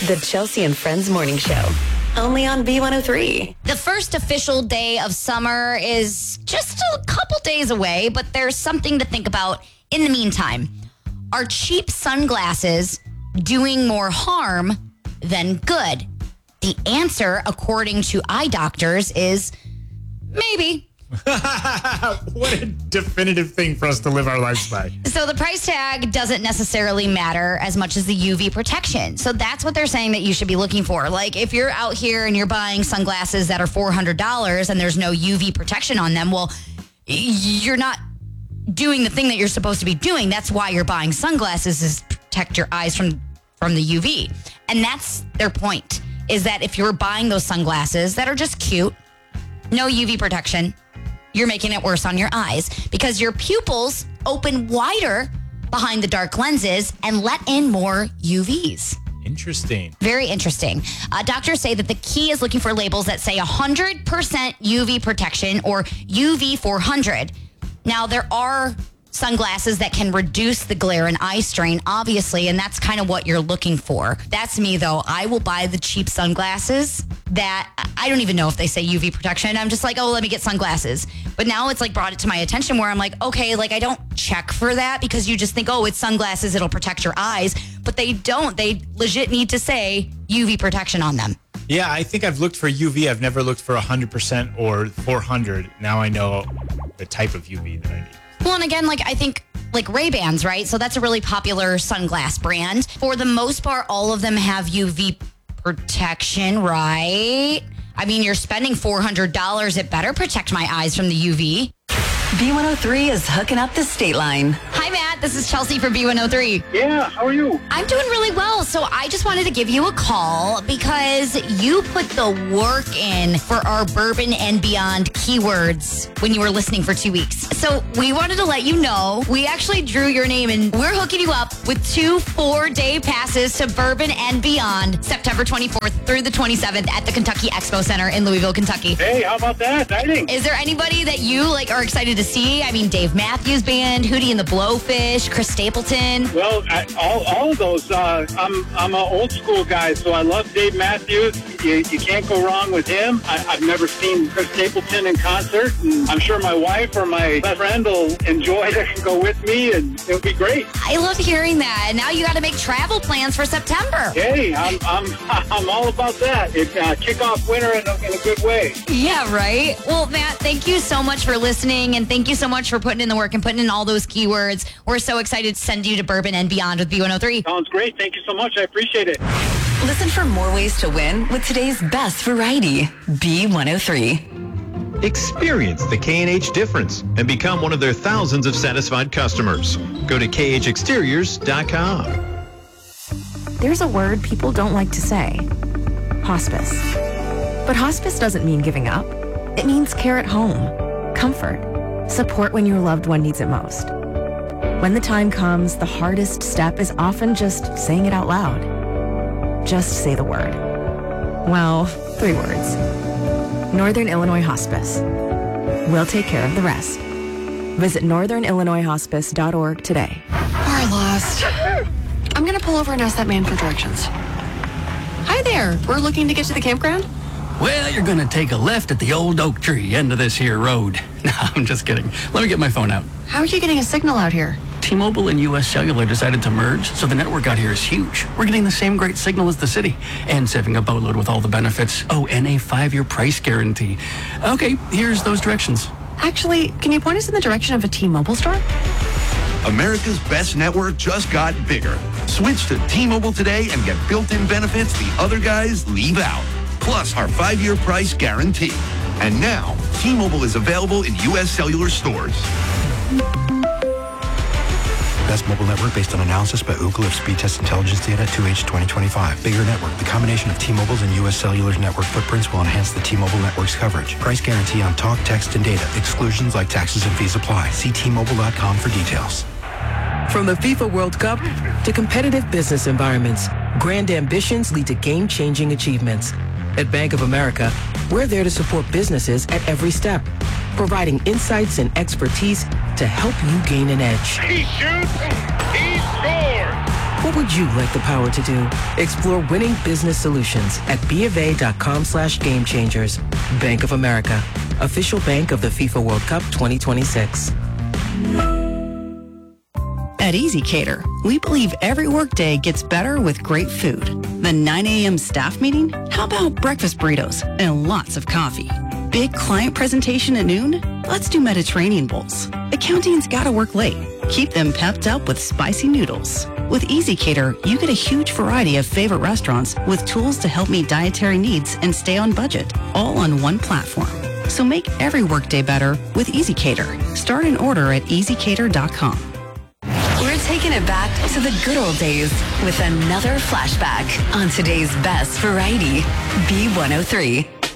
The Chelsea and Friends Morning Show. Only on B103. The first official day of summer is just a couple days away, but there's something to think about in the meantime. Are cheap sunglasses doing more harm than good? The answer, according to eye doctors, is maybe. What a definitive thing for us to live our lives by. So the price tag doesn't necessarily matter as much as the UV protection. So that's what they're saying that you should be looking for. Like if you're out here and you're buying sunglasses that are $400 and there's no UV protection on them, well, you're not doing the thing that you're supposed to be doing. That's why you're buying sunglasses, is protect your eyes from the UV. And that's their point, is that if you're buying those sunglasses that are just cute, no UV protection, you're making it worse on your eyes because your pupils open wider behind the dark lenses and let in more UVs. Interesting. Very interesting. Doctors say that the key is looking for labels that say 100% UV protection or UV 400. Now, there are sunglasses that can reduce the glare and eye strain, obviously, and that's kind of what you're looking for. That's me, though. I will buy the cheap sunglasses that I don't even know if they say UV protection. I'm just like, oh, let me get sunglasses. But now it's like brought it to my attention where I'm like, okay, like I don't check for that because you just think, oh, it's sunglasses, it'll protect your eyes. But they don't. They legit need to say UV protection on them. Yeah, I think I've looked for UV. I've never looked for 100% or 400. Now I know the type of UV that I need. Well, and again, like I think like Ray-Bans, right? So that's a really popular sunglass brand. For the most part, all of them have UV protection, right? I mean, you're spending $400. It better protect my eyes from the UV. B103 is hooking up the state line. Hi, Matt. This is Chelsea for B103. Yeah, how are you? I'm doing really well. So I just wanted to give you a call because you put the work in for our Bourbon and Beyond keywords when you were listening for 2 weeks. So we wanted to let you know we actually drew your name and we're hooking you up with 2 4-day passes to Bourbon and Beyond September 24th through the 27th at the Kentucky Expo Center in Louisville, Kentucky. Hey, how about that? Exciting. Is there anybody that you like are excited to see? I mean, Dave Matthews Band, Hootie and the Blowfish, Chris Stapleton. Well, all of those. I'm an old school guy, so I love Dave Matthews. You can't go wrong with him. I've never seen Chris Stapleton in concert, and I'm sure my wife or my best friend will enjoy it and go with me, and it'll be great. I love hearing that. And now you got to make travel plans for September. Hey, I'm all about that. It kick off winter in a good way. Yeah, right. Well, Matt, thank you so much for listening, and thank you so much for putting in the work and putting in all those keywords. We're so excited to send you to Bourbon and Beyond with B103. Sounds great. Thank you so much. I appreciate it. Listen for more ways to win with today's best variety. B103. Experience the K&H difference and become one of their thousands of satisfied customers. Go to khexteriors.com. There's a word people don't like to say. Hospice. But hospice doesn't mean giving up. It means care at home, comfort, support when your loved one needs it most. When the time comes, the hardest step is often just saying it out loud. Just say the word. Well, 3 words. Northern Illinois Hospice. We'll take care of the rest. Visit northernillinoishospice.org today. We're lost. I'm going to pull over and ask that man for directions. Hi there. We're looking to get to the campground. Well, you're going to take a left at the old oak tree end of this here road. No, I'm just kidding. Let me get my phone out. How are you getting a signal out here? T-Mobile and U.S. Cellular decided to merge, so the network out here is huge. We're getting the same great signal as the city and saving a boatload with all the benefits. Oh, and a 5-year price guarantee. Okay, here's those directions. Actually, can you point us in the direction of a T-Mobile store? America's best network just got bigger. Switch to T-Mobile today and get built-in benefits the other guys leave out. Plus our 5-year price guarantee. And now, T-Mobile is available in U.S. Cellular stores. Best mobile network based on analysis by Ookla of speed test intelligence data 2H 2025. Bigger network. The combination of T-Mobile's and U.S. Cellular's network footprints will enhance the T-Mobile network's coverage. Price guarantee on talk, text, and data. Exclusions like taxes and fees apply. See T-Mobile.com for details. From the FIFA World Cup to competitive business environments, grand ambitions lead to game-changing achievements. At Bank of America, we're there to support businesses at every step, providing insights and expertise to help you gain an edge. He shoots, he scores! What would you like the power to do? Explore winning business solutions at BofA.com/gamechangers. Bank of America, official bank of the FIFA World Cup 2026. At EasyCater, we believe every workday gets better with great food. The 9 a.m. staff meeting? How about breakfast burritos and lots of coffee? Big client presentation at noon? Let's do Mediterranean bowls. Accounting's gotta work late. Keep them pepped up with spicy noodles. With EasyCater, you get a huge variety of favorite restaurants with tools to help meet dietary needs and stay on budget, all on one platform. So make every workday better with EasyCater. Start an order at easycater.com. We're taking it back to the good old days with another flashback on today's best variety, B103.